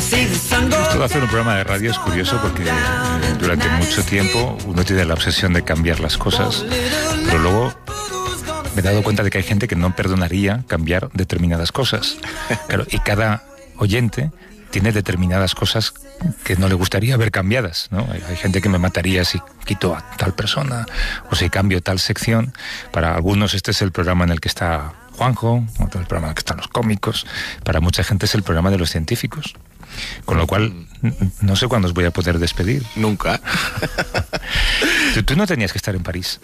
Esto de hacer un programa de radio es curioso porque durante mucho tiempo uno tiene la obsesión de cambiar las cosas, pero luego me he dado cuenta de que hay gente que no perdonaría cambiar determinadas cosas. Claro, y cada oyente tiene determinadas cosas que no le gustaría ver cambiadas, ¿no? Hay gente que me mataría si quito a tal persona o si cambio tal sección. Para algunos este es el programa en el que está Juanjo, otro el programa en el que están los cómicos. Para mucha gente es el programa de los científicos. Con lo cual, no sé cuándo os voy a poder despedir. Nunca. ¿Tú no tenías que estar en París?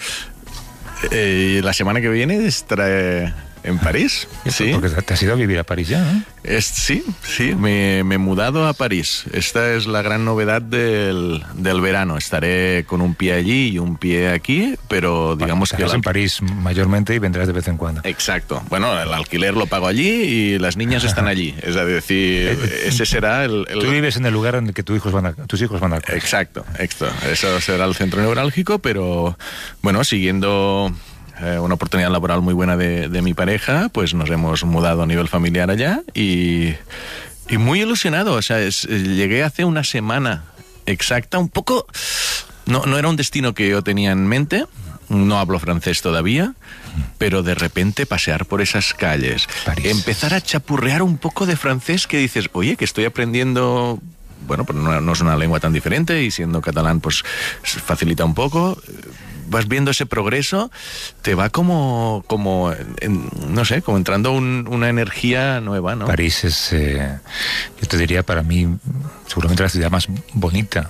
La semana que viene estaré en París. Sí. Porque te has ido a vivir a París ya, ¿no? Sí, me he mudado a París. Esta es la gran novedad del verano. Estaré con un pie allí y un pie aquí, pero digamos que... Estarás en París mayormente y vendrás de vez en cuando. Exacto. Bueno, el alquiler lo pago allí y las niñas están allí. Es decir, ese será el... Tú vives en el lugar en el que tus hijos van a colegio. Exacto. Eso será el centro neurálgico, pero bueno, siguiendo... una oportunidad laboral muy buena de mi pareja, pues nos hemos mudado a nivel familiar allá y muy ilusionado. O sea, llegué hace una semana exacta, un poco... No era un destino que yo tenía en mente, no hablo francés todavía, pero de repente pasear por esas calles, París. Empezar a chapurrear un poco de francés que dices, oye, que estoy aprendiendo... Bueno, pues no es una lengua tan diferente y siendo catalán pues facilita un poco... Vas viendo ese progreso, te va como no sé, como entrando una energía nueva, ¿no? París es, yo te diría, para mí, seguramente la ciudad más bonita.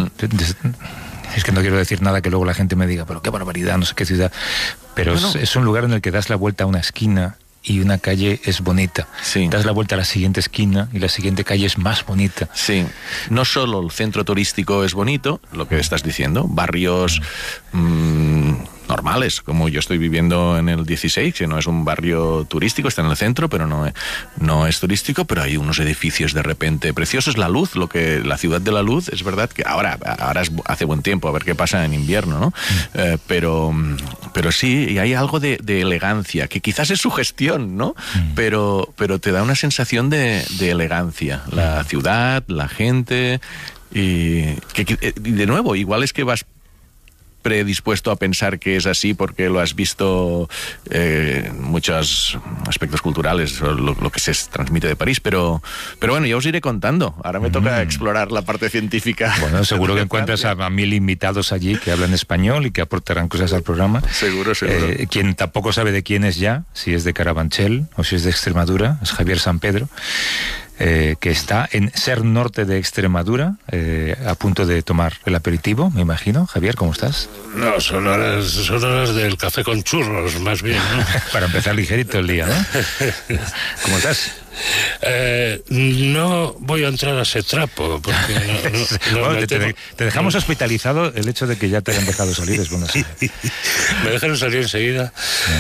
Es que no quiero decir nada que luego la gente me diga, pero qué barbaridad, no sé qué ciudad. Pero bueno, es un lugar en el que das la vuelta a una esquina y una calle es bonita. Sí. Das la vuelta a la siguiente esquina y la siguiente calle es más bonita. Sí. No solo el centro turístico es bonito, lo que estás diciendo, barrios normales, como yo estoy viviendo en el 16, que no es un barrio turístico, está en el centro, pero no es turístico, pero hay unos edificios de repente preciosos. La luz, la ciudad de la luz, es verdad que ahora hace buen tiempo, a ver qué pasa en invierno, ¿no? Pero sí, y hay algo de elegancia, que quizás es su gestión, ¿no? Pero te da una sensación de elegancia. La ciudad, la gente, y de nuevo, igual es que vas predispuesto a pensar que es así porque lo has visto muchos aspectos culturales, lo que se transmite de París, pero bueno, ya os iré contando. Ahora me toca explorar la parte científica. Bueno, seguro que encuentras a 1000 invitados allí que hablan español y que aportarán cosas al programa. Seguro. Quien tampoco sabe de quién es ya, si es de Carabanchel o si es de Extremadura, es Javier San Pedro. Que está en Ser Norte de Extremadura, a punto de tomar el aperitivo, me imagino. Javier, ¿cómo estás? No, son horas del café con churros, más bien, ¿no? Para empezar ligerito el día, ¿no? ¿Cómo estás? No voy a entrar a ese trapo porque bueno, te dejamos hospitalizado. El hecho de que ya te hayan dejado salir es bueno. Me dejaron salir enseguida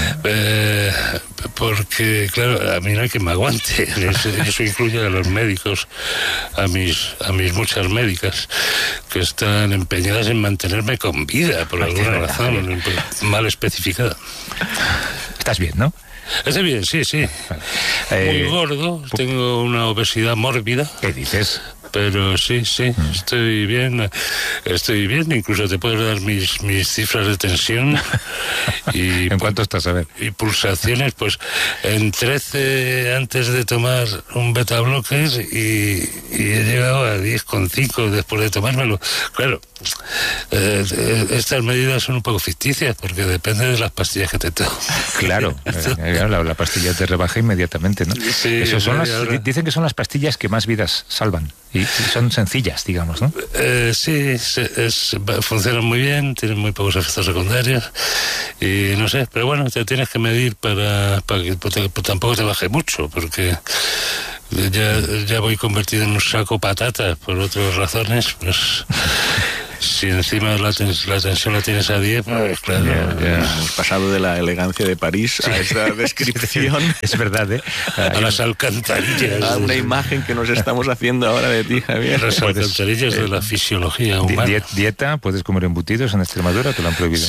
porque claro, a mí no hay quien me aguante. Eso incluye a los médicos, a mis muchas médicas que están empeñadas en mantenerme con vida por alguna razón mal especificada. ¿Estás bien, no? Estoy bien, sí. Muy gordo, tengo una obesidad mórbida. ¿Qué dices? Pero sí, estoy bien, incluso te puedo dar mis cifras de tensión. Y ¿en cuánto estás, a ver? Y pulsaciones, pues en 13 antes de tomar un beta blocker y he llegado a 10,5 después de tomármelo. Claro, estas medidas son un poco ficticias porque depende de las pastillas que te tomes. Claro, la pastilla te rebaja inmediatamente, ¿no? Sí, dicen que son las pastillas que más vidas salvan. Y son sencillas, digamos, ¿no? Sí, funcionan muy bien, tienen muy pocos efectos secundarios y no sé, pero bueno, te tienes que medir para que tampoco te baje mucho, porque ya voy convertido en un saco patatas por otras razones, pues... Si encima la tensión la tienes a 10, pues claro. Hemos pasado de la elegancia de París a esta descripción. Es verdad, ¿eh? A las alcantarillas. A una imagen que nos estamos haciendo ahora de ti, Javier. Las alcantarillas de la fisiología humana. Dieta, puedes comer embutidos en Extremadura, te lo han prohibido.